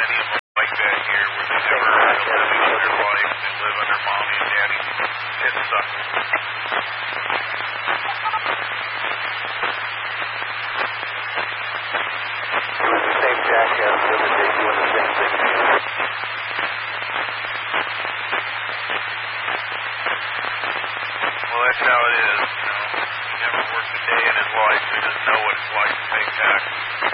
many of them like that here, where they never live their life. They live under mommy and daddy. It sucks. It was the same jackass the other day doing the same thing. Well, that's how it is. He never worked a day in his life. He doesn't know what it's like to pay taxes.